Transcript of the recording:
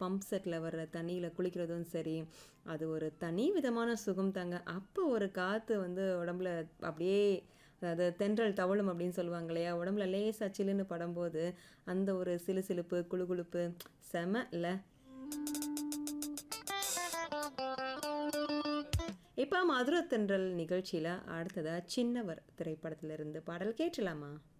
Pump settle வர்ற தண்ணியில் குளிக்கிறதும் சரி, அது ஒரு தனி விதமான சுகம் தாங்க. அப்போ ஒரு காற்று வந்து உடம்புல அப்படியே அதாவது தென்றல் தவழும் அப்படின்னு சொல்லுவாங்க இல்லையா? உடம்புல லேசா சில்லுன்னு படும்போது, அந்த ஒரு சிலுசிலுப்பு, குளுகுளுப்பு செம இல்ல? இப்ப மதுர தென்றல் நிகழ்ச்சியில அடுத்ததா சின்னவர் திரைப்படத்திலிருந்து பாடல் கேட்கலாமா?